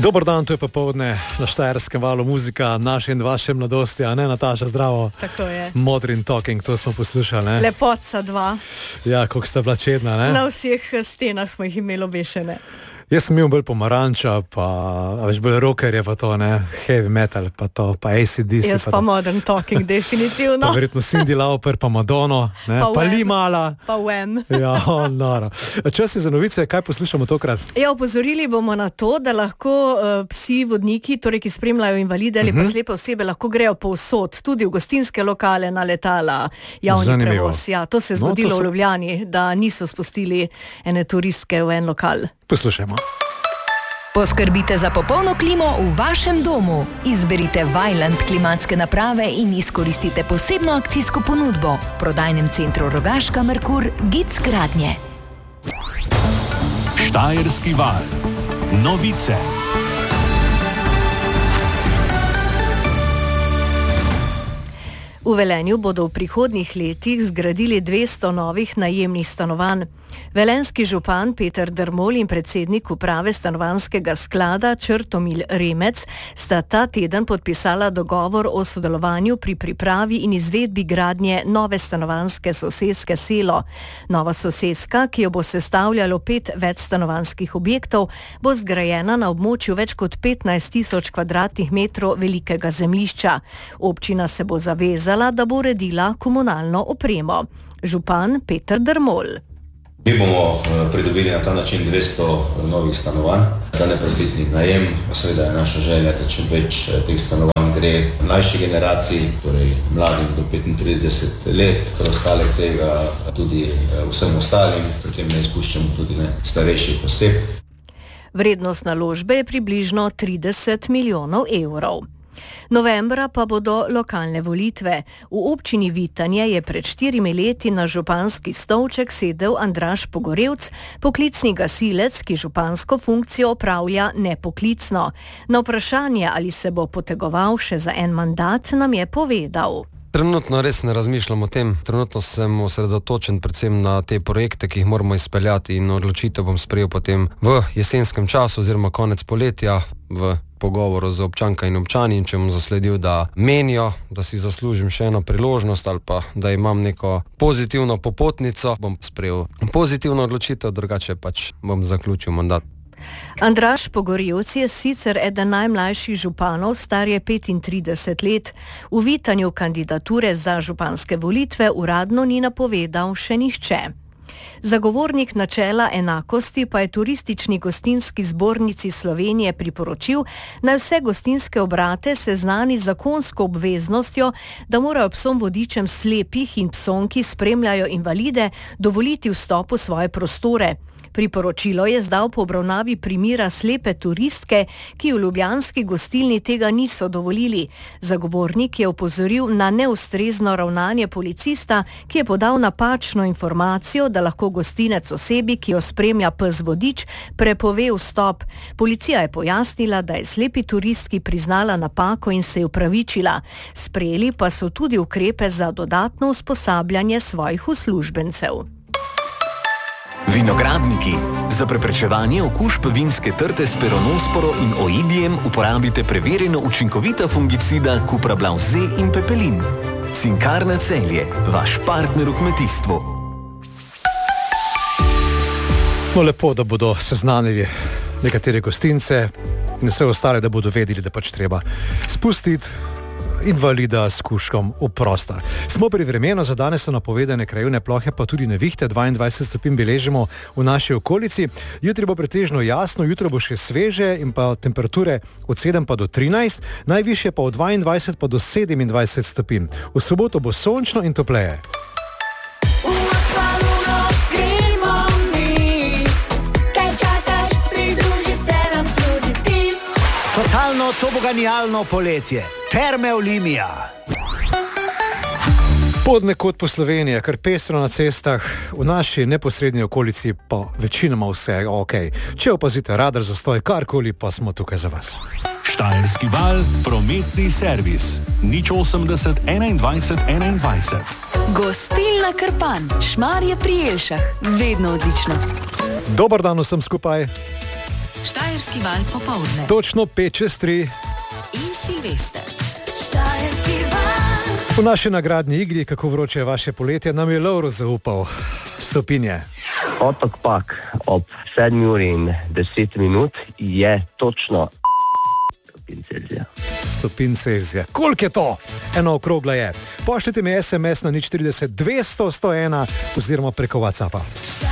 Dober dan, to je popoldne na Štajerskem valu muzika naše in vaše mladosti, a ne, Nataša, zdravo. Tako je. Modern Talking, to smo poslušali, ne? Lepotca 2. Ja, koliko sta bila čedna, ne? Na vseh stenah smo jih imeli obešene. Jaz sem imel bolj pomaranča, pa več bolj rockerje, pa to, ne, heavy metal, pa to, pa AC/DC. Jaz pa Modern Talking, definitivno. Pa verjetno Cindy Lauper, pa Madonna, ne, pa Limala. Pa Wham. Ja, noro. Čas je za novice, kaj poslušamo tokrat? Ja, opozorili bomo na to, da lahko psi vodniki, torej ki spremljajo invalide ali pa slepe osebe, lahko grejo povsod, tudi v gostinske lokale, na letala, javni prevoz. Ja, to se je zgodilo v Ljubljani, da niso spustili ene turistke v en lokal. Poslušajmo. Poskrbite za popolno klimo v vašem domu. Izberite Vaillant klimatske naprave in izkoristite posebno akcijsko ponudbo. V prodajnem centru Rogaška Merkur Gic Gradnje. Štajerski val. Novice. V Velenju bodo v prihodnjih letih zgradili 200 novih najemnih stanovanj. Velenjski župan Peter Dermol in predsednik uprave stanovanjskega sklada Črtomil Remec sta ta teden podpisala dogovor o sodelovanju pri pripravi in izvedbi gradnje nove stanovanjske soseske Selo. Nova soseska, ki jo bo sestavljalo 5 večstanovanjskih objektov, bo zgrajena na območju več kot 15.000 kvadratnih metrov velikega zemljišča. Občina se bo zavezala, da bo uredila komunalno opremo. Župan Peter Dermol. Mi bomo pridobili na ta način 200 novih stanovanj za neprofitni najem. Seveda je naša želja, da čim več teh stanovanj gre mlajši generaciji, torej mladim do 35 let, preostalek tega tudi vsem ostalim, pri tem ne izpuščamo tudi starejših oseb. Vrednost naložbe je približno 30 milijonov evrov. Novembra pa bodo lokalne volitve. V občini Vitanje je pred 4 leti na županski stolček sedel Andraž Pogorevc, poklicni gasilec, ki župansko funkcijo opravlja nepoklicno. Na vprašanje, ali se bo potegoval še za en mandat, nam je povedal. Trenutno res ne razmišljam o tem. Trenutno sem osredotočen predvsem na te projekte, ki jih moramo izpeljati, in odločitev bom sprejel potem v jesenskem času oziroma konec poletja v pogovoru z občanka in občani, in če bom zasledil, da menijo, da si zaslužim še eno priložnost ali pa da imam neko pozitivno popotnico, bom sprejel pozitivno odločitev, drugače pač bom zaključil mandat. Andraž Pogorevc je sicer eden najmlajših županov, star je 35 let. V Vitanju kandidature za županske volitve uradno ni napovedal še nihče. Zagovornik načela enakosti pa je Turistični gostinski zbornici Slovenije priporočil, naj vse gostinske obrate seznani z zakonsko obveznostjo, da morajo psom vodičem slepih in psom, ki spremljajo invalide, dovoliti vstop v svoje prostore. Priporočilo je zdal po obravnavi primera slepe turistke, ki v ljubljanski gostilni tega niso dovolili. Zagovornik je opozoril na neustrezno ravnanje policista, ki je podal napačno informacijo, da lahko gostinec osebi, ki jo spremlja pes vodič, prepove vstop. Policija je pojasnila, da je slepi turistki priznala napako in se je opravičila. Sprejeli pa so tudi ukrepe za dodatno usposabljanje svojih uslužbencev. Vinogradniki. Za preprečevanje okužb vinske trte s peronosporo in oidijem uporabite preverjeno učinkovita fungicida Cuprablav Z in Pepelin. Cinkarna Celje, vaš partner v kmetijstvu. No, lepo, da bodo seznanili nekatere gostince in vse ostale, da bodo vedeli, da pač treba spustiti invalida s kužkom v prostor. Smo pri vremenu, za danes so napovedane krajevne plohe, pa tudi nevihte, 22 stopinj beležimo v naši okolici. Jutri bo pretežno jasno, jutro bo še sveže in pa temperature od 7 pa do 13, najvišje pa od 22 pa do 27 stopinj. V soboto bo sončno in topleje. Totalno toboganijalno poletje. Terme Olimia. Podnekod po Sloveniji, kar pestro na cestah, v naši neposrednji okolici pa večinoma vse ok. Če opazite radar, zastoj, karkoli, pa smo tukaj za vas. Štajerski val, prometni servis. 080 21 21. Gostilna Krpan, Šmarje pri Jelšah. Vedno odlično. Dober dan vsem skupaj. Štajerski val popoldne. Točno 5:03. In Silvester. V naši nagradni igri, kako vroče je vaše poletje, nam je Lovro zaupal stopinje. Otok Pag ob 7:10 je točno stopinj Celzija. Stopinj Celzija. Koliko je to? Eno okrogla je. Pošljite mi SMS na 040 200 101 oziroma preko WhatsAppa.